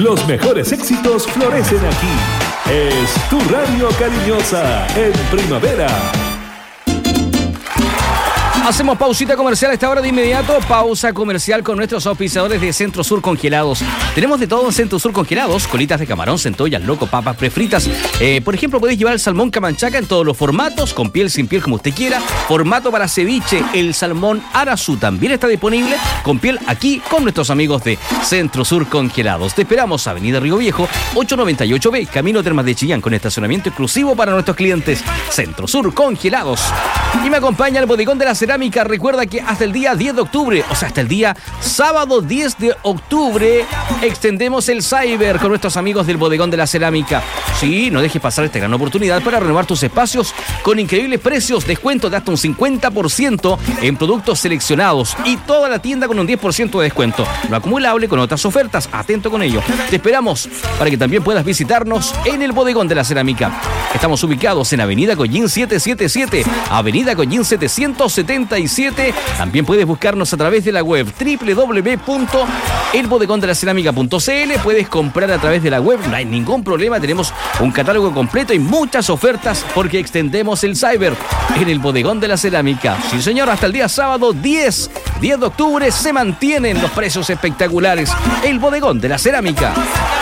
Los mejores éxitos florecen aquí. Es tu radio cariñosa en primavera. Hacemos pausita comercial a esta hora de inmediato. Pausa comercial con nuestros auspiciadores de Centro Sur Congelados. Tenemos de todo en Centro Sur Congelados. Colitas de camarón, centollas, loco, papas prefritas. Por ejemplo, podéis llevar el salmón camanchaca en todos los formatos, con piel, sin piel, como usted quiera. Formato para ceviche, el salmón Arazu también está disponible con piel aquí con nuestros amigos de Centro Sur Congelados. Te esperamos, Avenida Río Viejo, 898B, Camino Termas de Chillán, con estacionamiento exclusivo para nuestros clientes. Centro Sur Congelados. Y me acompaña el Bodegón de la Cerámica. Recuerda que hasta el día 10 de octubre, o sea, hasta el día sábado 10 de octubre, extendemos el Cyber con nuestros amigos del Bodegón de la Cerámica. Sí, no dejes pasar esta gran oportunidad para renovar tus espacios con increíbles precios, descuento de hasta un 50% en productos seleccionados y toda la tienda con un 10% de descuento. Lo acumulable con otras ofertas, atento con ello. Te esperamos para que también puedas visitarnos en el Bodegón de la Cerámica. Estamos ubicados en Avenida Collín 777, Avenida Collín 777. También puedes buscarnos a través de la web www.elbodegondelacerámica.cl. Puedes comprar a través de la web, no hay ningún problema. Tenemos un catálogo completo y muchas ofertas porque extendemos el Cyber en el Bodegón de la Cerámica. Sí, señor, hasta el día sábado 10 de octubre se mantienen los precios espectaculares. El Bodegón de la Cerámica.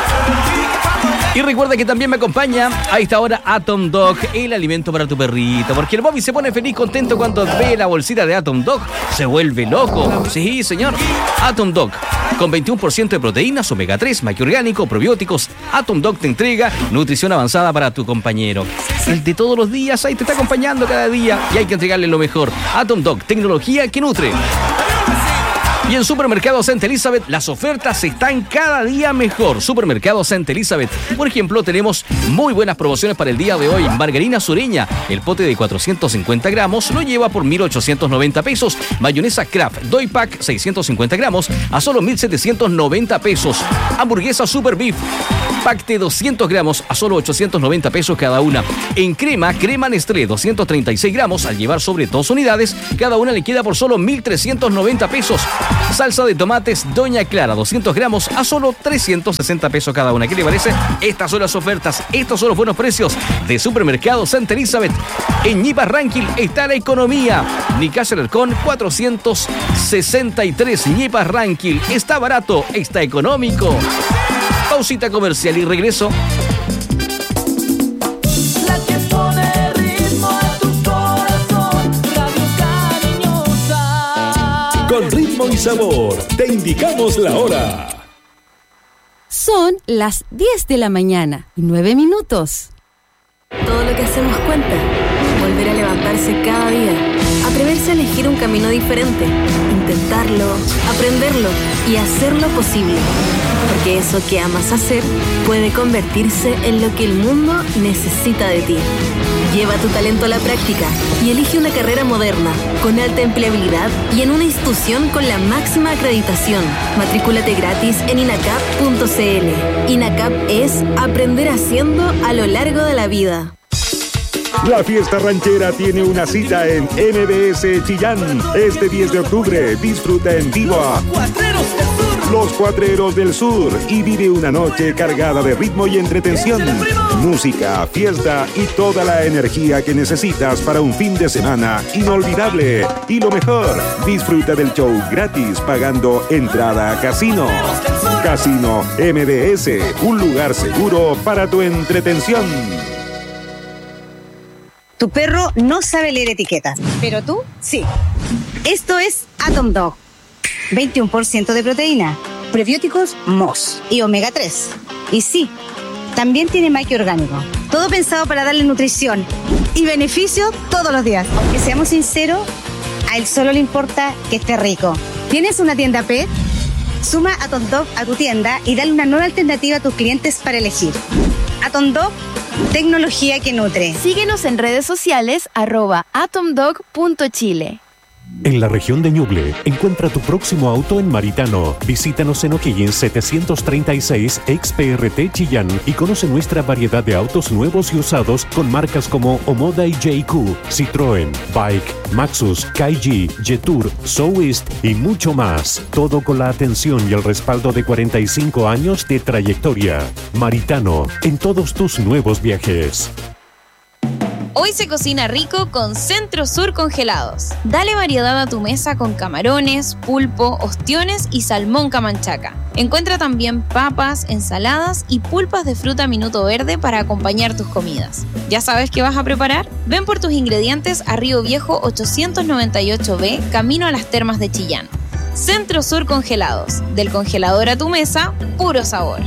Y recuerda que también me acompaña a esta hora Atom Dog, el alimento para tu perrito. Porque el Bobby se pone feliz, contento cuando ve la bolsita de Atom Dog. Se vuelve loco. Sí, señor. Atom Dog, con 21% de proteínas, omega 3, maíz orgánico, probióticos. Atom Dog te entrega nutrición avanzada para tu compañero. El de todos los días, ahí te está acompañando cada día y hay que entregarle lo mejor. Atom Dog, tecnología que nutre. Y en Supermercado Santa Elizabeth las ofertas están cada día mejor. Supermercado Santa Elizabeth. Por ejemplo, tenemos muy buenas promociones para el día de hoy. Margarina sureña, el pote de 450 gramos lo lleva por 1.890 pesos. Mayonesa Kraft Doy Pack 650 gramos a solo 1.790 pesos. Hamburguesa Super Beef pack de 200 gramos a solo 890 pesos cada una. En crema Nestlé 236 gramos al llevar sobre 2 unidades, cada una le queda por solo 1.390 pesos. Salsa de tomates Doña Clara 200 gramos a solo 360 pesos cada una. ¿Qué le parece? Estas son las ofertas, estos son los buenos precios de Supermercado Santa Elizabeth. En Ñipas Ranking está la economía. Nicasio Alarcón 463. Ñipas Ranking está barato, está económico. Pausita comercial y regreso. Con ritmo y sabor, te indicamos la hora. Son las 10 de la mañana y 9 minutos. Todo lo que hacemos cuenta. Volver a levantarse cada día. Atreverse a elegir un camino diferente. Intentarlo, aprenderlo y hacerlo posible. Porque eso que amas hacer puede convertirse en lo que el mundo necesita de ti. Lleva tu talento a la práctica y elige una carrera moderna, con alta empleabilidad y en una institución con la máxima acreditación. Matrículate gratis en inacap.cl. INACAP es aprender haciendo a lo largo de la vida. La fiesta ranchera tiene una cita en MBS Chillán. Este 10 de octubre disfruta en vivo a Los Cuatreros del Sur y vive una noche cargada de ritmo y entretención. Música, fiesta y toda la energía que necesitas para un fin de semana inolvidable. Y lo mejor, disfruta del show gratis pagando entrada a casino. Casino MBS, un lugar seguro para tu entretención. Tu perro no sabe leer etiquetas, pero tú sí. Esto es Atom Dog. 21% de proteína, prebióticos MOS y omega 3. Y sí, también tiene maíz orgánico. Todo pensado para darle nutrición y beneficio todos los días. Aunque seamos sinceros, a él solo le importa que esté rico. ¿Tienes una tienda pet? Suma Atom Dog a tu tienda y dale una nueva alternativa a tus clientes para elegir. Atom Dog, tecnología que nutre. Síguenos en redes sociales @atomdog.chile. En la región de Ñuble, encuentra tu próximo auto en Maritano. Visítanos en O'Higgins 736, ex-PRT Chillán, y conoce nuestra variedad de autos nuevos y usados con marcas como Omoda y JQ, Citroën, Bike, Maxus, Kaiji, Jetour, Soueast y mucho más. Todo con la atención y el respaldo de 45 años de trayectoria. Maritano, en todos tus nuevos viajes. Hoy se cocina rico con Centro Sur Congelados. Dale variedad a tu mesa con camarones, pulpo, ostiones y salmón camanchaca. Encuentra también papas, ensaladas y pulpas de fruta minuto verde para acompañar tus comidas. ¿Ya sabes qué vas a preparar? Ven por tus ingredientes a Río Viejo 898B, camino a las Termas de Chillán. Centro Sur Congelados. Del congelador a tu mesa, puro sabor.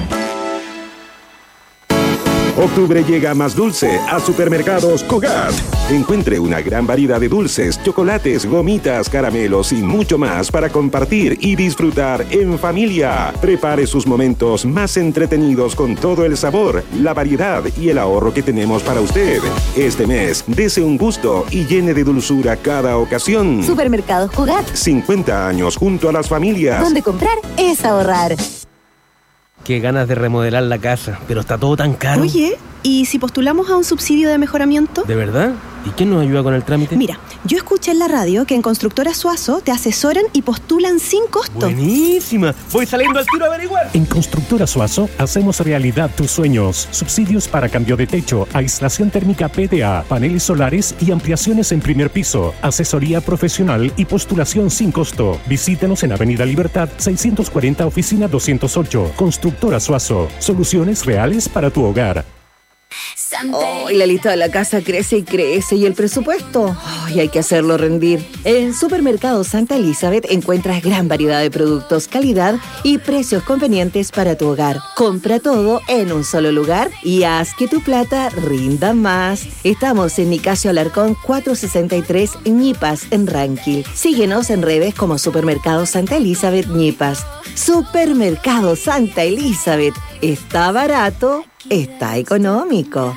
Octubre llega más dulce a Supermercados Cogat. Encuentre una gran variedad de dulces, chocolates, gomitas, caramelos y mucho más para compartir y disfrutar en familia. Prepare sus momentos más entretenidos con todo el sabor, la variedad y el ahorro que tenemos para usted. Este mes, dese un gusto y llene de dulzura cada ocasión. Supermercados Cogat. 50 años junto a las familias. Donde comprar es ahorrar. Qué ganas de remodelar la casa, pero está todo tan caro. Oye, ¿y si postulamos a un subsidio de mejoramiento? ¿De verdad? ¿Y quién nos ayuda con el trámite? Mira, yo escuché en la radio que en Constructora Suazo te asesoran y postulan sin costo. ¡Buenísima! Voy saliendo al tiro a averiguar. En Constructora Suazo hacemos realidad tus sueños. Subsidios para cambio de techo, aislación térmica PDA, paneles solares y ampliaciones en primer piso. Asesoría profesional y postulación sin costo. Visítenos en Avenida Libertad 640, oficina 208. Constructora Suazo. Soluciones reales para tu hogar. Y la lista de la casa crece y crece, y el presupuesto, hay que hacerlo rendir. En Supermercado Santa Elizabeth encuentras gran variedad de productos, calidad y precios convenientes para tu hogar. Compra todo en un solo lugar y haz que tu plata rinda más. Estamos en Nicasio Alarcón 463 Ñipas, en Ranquil. Síguenos en redes como Supermercado Santa Elizabeth Ñipas. Supermercado Santa Elizabeth. Está barato, está económico.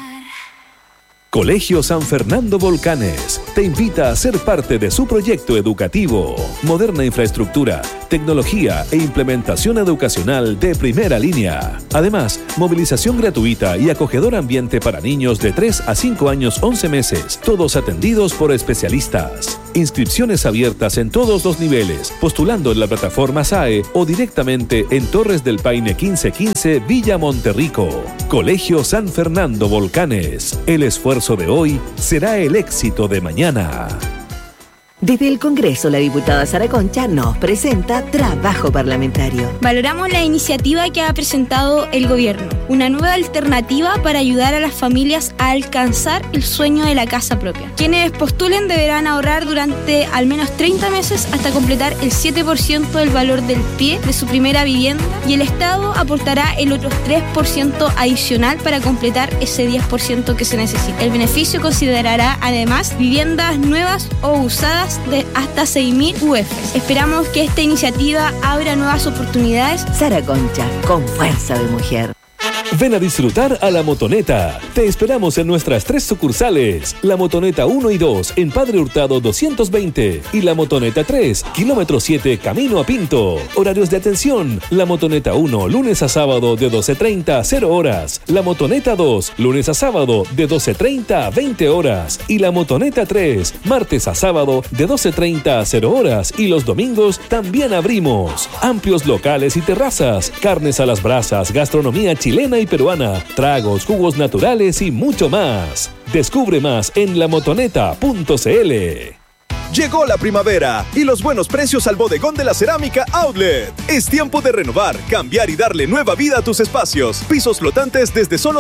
Colegio San Fernando Volcanes te invita a ser parte de su proyecto educativo. Moderna infraestructura, tecnología e implementación educacional de primera línea. Además, movilización gratuita y acogedor ambiente para niños de 3 a 5 años 11 meses, todos atendidos por especialistas. Inscripciones abiertas en todos los niveles, postulando en la plataforma SAE o directamente en Torres del Paine 1515, Villa Monterrico. Colegio San Fernando Volcanes. El esfuerzo de hoy será el éxito de mañana. Desde el Congreso, la diputada Sara Concha nos presenta Trabajo Parlamentario. Valoramos la iniciativa que ha presentado el gobierno, una nueva alternativa para ayudar a las familias a alcanzar el sueño de la casa propia. Quienes postulen deberán ahorrar durante al menos 30 meses hasta completar el 7% del valor del pie de su primera vivienda, y el Estado aportará el otro 3% adicional para completar ese 10% que se necesita. El beneficio considerará además viviendas nuevas o usadas de hasta 6.000 UF. Esperamos que esta iniciativa abra nuevas oportunidades. Sara Concha, con fuerza de mujer. Ven a disfrutar a La Motoneta. Te esperamos en nuestras 3 sucursales. La Motoneta 1 y 2 en Padre Hurtado 220 y La Motoneta 3, kilómetro 7, camino a Pinto. Horarios de atención: La Motoneta 1, lunes a sábado de 12:30 a 0 horas. La Motoneta 2, lunes a sábado de 12:30 a 20 horas. Y La Motoneta 3, martes a sábado de 12:30 a 0 horas. Y los domingos también abrimos. Amplios locales y terrazas, carnes a las brasas, gastronomía chilena y peruana, tragos, jugos naturales y mucho más. Descubre más en lamotoneta.cl. Llegó la primavera y los buenos precios al Bodegón de la Cerámica Outlet. Es tiempo de renovar, cambiar y darle nueva vida a tus espacios. Pisos flotantes desde solo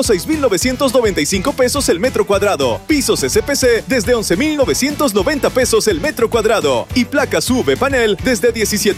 6,995 pesos el metro cuadrado. Pisos SPC desde 11,990 pesos el metro cuadrado. Y placas UV panel desde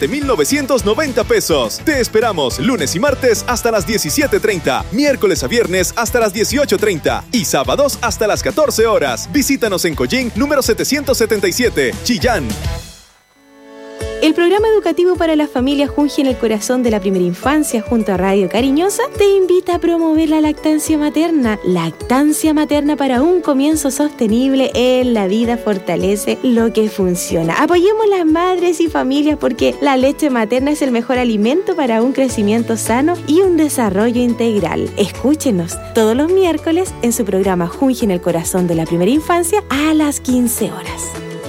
17,990 pesos. Te esperamos lunes y martes hasta las 17:30, miércoles a viernes hasta las 18:30 y sábados hasta las 14 horas. Visítanos en Cojín número 777, Chillán. El programa educativo para la familia Junji en el corazón de la primera infancia junto a Radio Cariñosa te invita a promover la lactancia materna. Lactancia materna para un comienzo sostenible en la vida fortalece lo que funciona. Apoyemos las madres y familias porque la leche materna es el mejor alimento para un crecimiento sano y un desarrollo integral. Escúchenos todos los miércoles en su programa Junji en el corazón de la primera infancia a las 15 horas.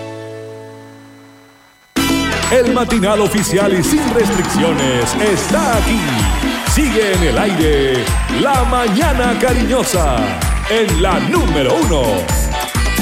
El matinal oficial y sin restricciones está aquí. Sigue en el aire La Mañana Cariñosa en la número 1.